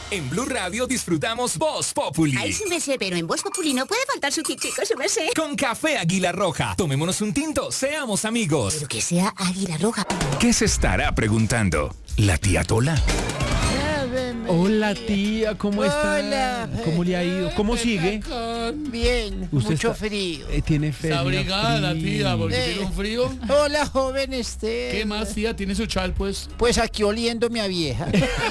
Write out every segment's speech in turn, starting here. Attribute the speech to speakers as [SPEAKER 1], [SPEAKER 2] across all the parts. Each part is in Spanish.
[SPEAKER 1] En Blue Radio disfrutamos Voz Populi.
[SPEAKER 2] Ay, sí me sé, pero en Voz Populi no puede faltar su tintico, sí me sé.
[SPEAKER 1] Con café Águila Roja. Tomémonos un tinto, seamos amigos.
[SPEAKER 2] Pero que sea Águila Roja.
[SPEAKER 1] ¿Qué se estará preguntando? ¿La tía Tola?
[SPEAKER 3] Hola tía, ¿cómo está?
[SPEAKER 4] Hola.
[SPEAKER 3] ¿Cómo le ha ido? ¿Cómo sigue?
[SPEAKER 4] Bien,
[SPEAKER 3] Usted
[SPEAKER 4] mucho
[SPEAKER 3] está-
[SPEAKER 4] frío.
[SPEAKER 3] Tiene frío.
[SPEAKER 5] Está abrigada la tía porque
[SPEAKER 4] Eh.
[SPEAKER 5] tiene un frío.
[SPEAKER 4] Hola, joven
[SPEAKER 5] ¿Qué más, tía? ¿Tiene su chal, pues?
[SPEAKER 4] Pues aquí oliéndome a vieja.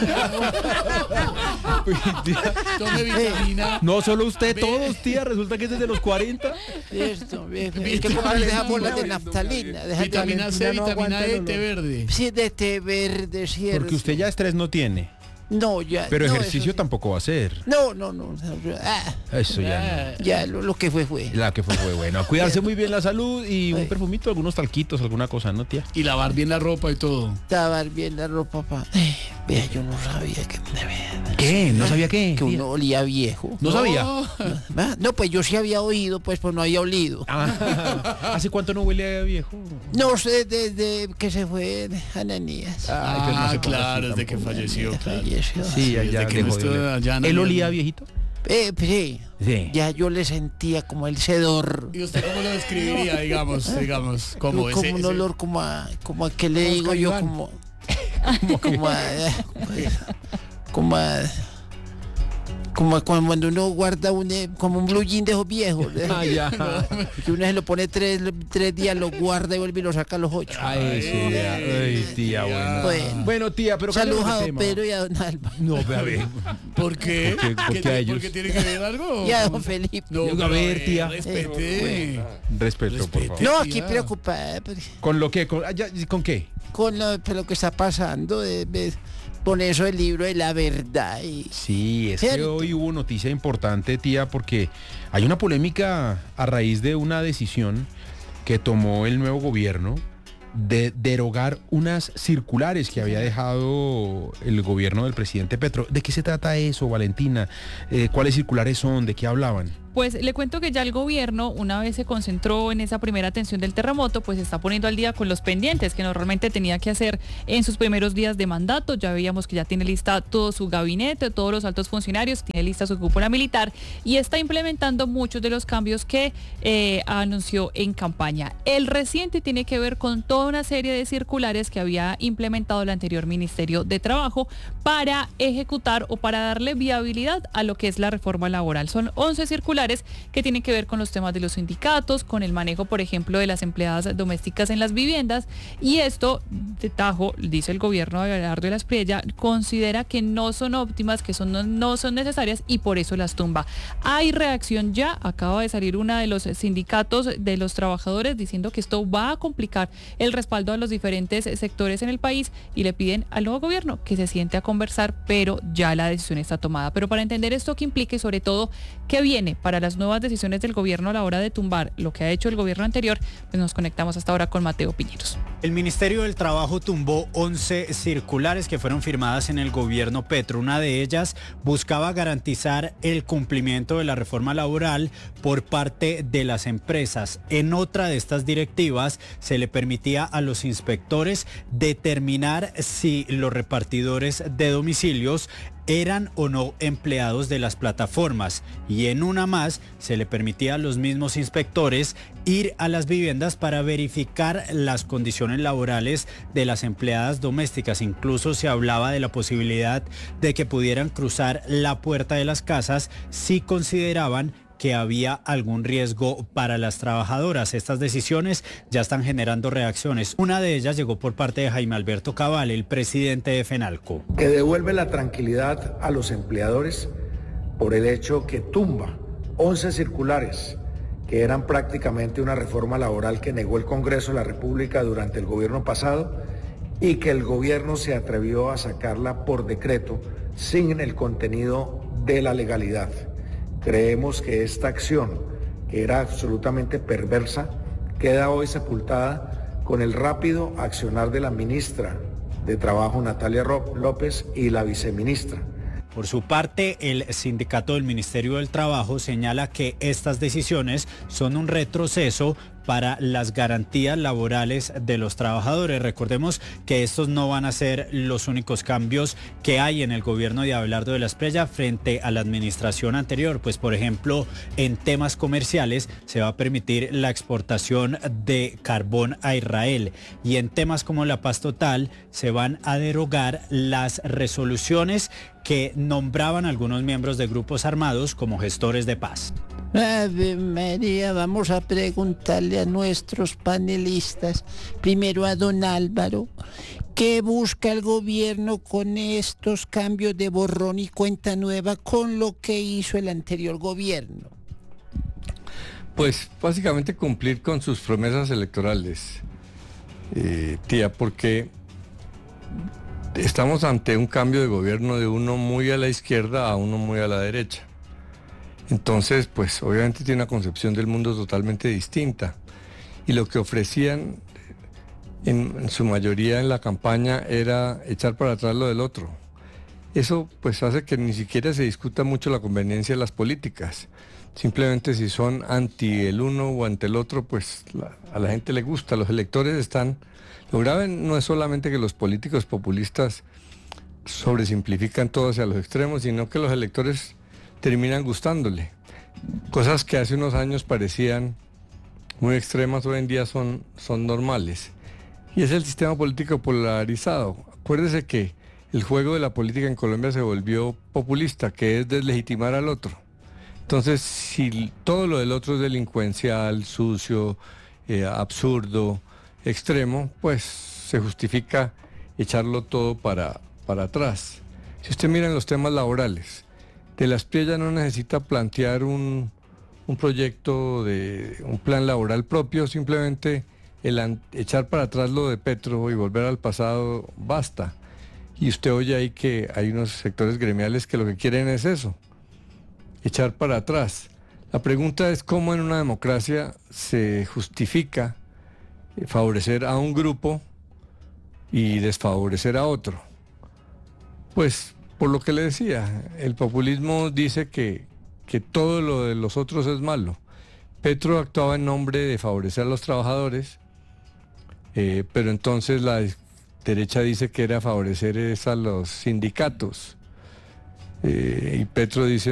[SPEAKER 5] Tome vitamina.
[SPEAKER 3] No solo usted,
[SPEAKER 5] Ve.
[SPEAKER 3] todos, tía. Resulta que es desde los 40.
[SPEAKER 4] Esto, es que como le dejamos bolas de naftalina.
[SPEAKER 5] Vitamina C,
[SPEAKER 3] no
[SPEAKER 5] vitamina
[SPEAKER 3] aguanta el
[SPEAKER 5] E,
[SPEAKER 3] olor.
[SPEAKER 5] té verde.
[SPEAKER 4] Sí, de té verde, cierto.
[SPEAKER 3] Porque usted ya estrés no tiene.
[SPEAKER 4] No, ya.
[SPEAKER 3] Pero
[SPEAKER 4] no,
[SPEAKER 3] ejercicio
[SPEAKER 4] eso sí.
[SPEAKER 3] tampoco va a hacer.
[SPEAKER 4] No.
[SPEAKER 3] Eso ya
[SPEAKER 4] Ya, lo que fue.
[SPEAKER 3] no. La que fue bueno. A cuidarse muy bien la salud y un perfumito, algunos talquitos, alguna cosa, ¿no, tía?
[SPEAKER 5] Y lavar bien la ropa y todo.
[SPEAKER 4] Estaba bien la ropa, papá. Vea, yo no sabía que...
[SPEAKER 3] ¿Qué? ¿No sabía qué?
[SPEAKER 4] Que uno olía viejo.
[SPEAKER 3] ¿No sabía?
[SPEAKER 4] ¿Ah? No, pues yo sí había oído, pues no había olido.
[SPEAKER 3] Ah, ¿hace cuánto no huele a viejo?
[SPEAKER 4] No sé, desde que se fue Ananías.
[SPEAKER 3] Ay, pero no se ponga
[SPEAKER 5] claro,
[SPEAKER 3] así
[SPEAKER 5] desde que
[SPEAKER 3] tampoco.
[SPEAKER 5] falleció, claro.
[SPEAKER 4] Falleció.
[SPEAKER 3] Sí,
[SPEAKER 5] desde
[SPEAKER 3] ya
[SPEAKER 5] que
[SPEAKER 3] dejó
[SPEAKER 5] no
[SPEAKER 3] de
[SPEAKER 5] estuvo
[SPEAKER 3] oler.
[SPEAKER 5] allá, no
[SPEAKER 3] ¿Él
[SPEAKER 5] había-
[SPEAKER 3] olía viejito?
[SPEAKER 4] Sí.
[SPEAKER 3] Sí.
[SPEAKER 4] Ya yo le sentía como el sedor.
[SPEAKER 5] ¿Y usted cómo lo describiría, digamos? Como
[SPEAKER 4] Como un olor como a que le digo yo, como como cuando uno guarda como un blue jean de esos viejos.
[SPEAKER 3] Ah, ya.
[SPEAKER 4] Que uno se lo pone tres días, lo guarda y vuelve y lo saca a los 8.
[SPEAKER 3] Ay, sí, ay, tía, bueno.
[SPEAKER 4] Bueno.
[SPEAKER 3] Bueno, tía, pero
[SPEAKER 4] Saludos
[SPEAKER 3] cambiemos
[SPEAKER 4] a
[SPEAKER 3] de
[SPEAKER 4] don
[SPEAKER 3] tema.
[SPEAKER 4] Pedro y a don Alba.
[SPEAKER 3] No, a ver.
[SPEAKER 5] ¿Por qué?
[SPEAKER 3] ¿Por qué a ellos?
[SPEAKER 5] ¿Porque tiene que ver algo?
[SPEAKER 4] Y a don Felipe.
[SPEAKER 5] No,
[SPEAKER 3] A
[SPEAKER 5] pero,
[SPEAKER 3] ver, tía.
[SPEAKER 5] Respete.
[SPEAKER 3] Respeto, por favor.
[SPEAKER 4] No, aquí
[SPEAKER 5] tía.
[SPEAKER 4] preocupada porque
[SPEAKER 3] ¿Con lo que? ¿Con qué?
[SPEAKER 4] con lo que está pasando con eso del libro de la verdad.
[SPEAKER 3] Sí, es que
[SPEAKER 4] Cierto.
[SPEAKER 3] hoy hubo noticia importante, tía, porque hay una polémica a raíz de una decisión que tomó el nuevo gobierno de derogar unas circulares que había dejado el gobierno del presidente Petro. ¿De qué se trata eso, Valentina? ¿Cuáles circulares son? ¿De qué hablaban?
[SPEAKER 6] Pues le cuento que ya el gobierno, una vez se concentró en esa primera atención del terremoto, pues se está poniendo al día con los pendientes que normalmente tenía que hacer en sus primeros días de mandato. Ya veíamos que ya tiene lista todo su gabinete, todos los altos funcionarios, tiene lista su cúpula militar y está implementando muchos de los cambios que anunció en campaña. El reciente tiene que ver con toda una serie de circulares que había implementado el anterior Ministerio de Trabajo para ejecutar o para darle viabilidad a lo que es la reforma laboral. Son 11 circulares que tienen que ver con los temas de los sindicatos, con el manejo, por ejemplo, de las empleadas domésticas en las viviendas, y esto, de tajo, dice el gobierno de Abelardo de la Espriella, considera que no son óptimas, que no son necesarias y por eso las tumba. Hay reacción ya, acaba de salir una de los sindicatos de los trabajadores diciendo que esto va a complicar el respaldo a los diferentes sectores en el país y le piden al nuevo gobierno que se siente a conversar, pero ya la decisión está tomada. Pero para entender esto que implica y sobre todo qué viene para las nuevas decisiones del gobierno a la hora de tumbar lo que ha hecho el gobierno anterior, pues nos conectamos hasta ahora con Mateo Piñeros.
[SPEAKER 7] El Ministerio del Trabajo tumbó 11 circulares que fueron firmadas en el gobierno Petro. Una de ellas buscaba garantizar el cumplimiento de la reforma laboral por parte de las empresas. En otra de estas directivas se le permitía a los inspectores determinar si los repartidores de domicilios eran o no empleados de las plataformas, y en una más se le permitía a los mismos inspectores ir a las viviendas para verificar las condiciones laborales de las empleadas domésticas. Incluso se hablaba de la posibilidad de que pudieran cruzar la puerta de las casas si consideraban que había algún riesgo para las trabajadoras. Estas decisiones ya están generando reacciones. Una de ellas llegó por parte de Jaime Alberto Cabal, el presidente de FENALCO.
[SPEAKER 8] Que devuelve la tranquilidad a los empleadores por el hecho que tumba 11 circulares que eran prácticamente una reforma laboral que negó el Congreso de la República durante el gobierno pasado y que el gobierno se atrevió a sacarla por decreto sin el contenido de la legalidad. Creemos que esta acción, que era absolutamente perversa, queda hoy sepultada con el rápido accionar de la ministra de Trabajo, Natalia López, y la viceministra.
[SPEAKER 7] Por su parte, el sindicato del Ministerio del Trabajo señala que estas decisiones son un retroceso para las garantías laborales de los trabajadores. Recordemos que estos no van a ser los únicos cambios que hay en el gobierno de Abelardo de la Espriella frente a la administración anterior. Pues por ejemplo, en temas comerciales se va a permitir la exportación de carbón a Israel, y en temas como la paz total se van a derogar las resoluciones que nombraban algunos miembros de grupos armados como gestores de paz.
[SPEAKER 4] Ave María, vamos a preguntarle a nuestros panelistas, primero a don Álvaro, ¿qué busca el gobierno con estos cambios de borrón y cuenta nueva con lo que hizo el anterior gobierno?
[SPEAKER 9] Pues básicamente cumplir con sus promesas electorales, tía, porque estamos ante un cambio de gobierno de uno muy a la izquierda a uno muy a la derecha. Entonces, pues obviamente tiene una concepción del mundo totalmente distinta. Y lo que ofrecían en su mayoría en la campaña era echar para atrás lo del otro. Eso pues hace que ni siquiera se discuta mucho la conveniencia de las políticas. Simplemente si son anti el uno o ante el otro, pues a la gente le gusta. Los electores están... Lo grave no es solamente que los políticos populistas sobresimplifican todo hacia los extremos, sino que los electores terminan gustándole. Cosas que hace unos años parecían muy extremas, hoy en día son normales. Y es el sistema político polarizado. Acuérdese que el juego de la política en Colombia se volvió populista, que es deslegitimar al otro. Entonces, si todo lo del otro es delincuencial, sucio, absurdo, extremo, pues se justifica echarlo todo para atrás. Si usted mira en los temas laborales, de la Espriella no necesita plantear un proyecto de un plan laboral propio, simplemente echar para atrás lo de Petro y volver al pasado basta. Y usted oye ahí que hay unos sectores gremiales que lo que quieren es eso, echar para atrás. La pregunta es cómo en una democracia se justifica favorecer a un grupo y desfavorecer a otro. Pues por lo que le decía, el populismo dice que todo lo de los otros es malo. Petro actuaba en nombre de favorecer a los trabajadores, pero entonces la derecha dice que era favorecer a los sindicatos. Y Petro dice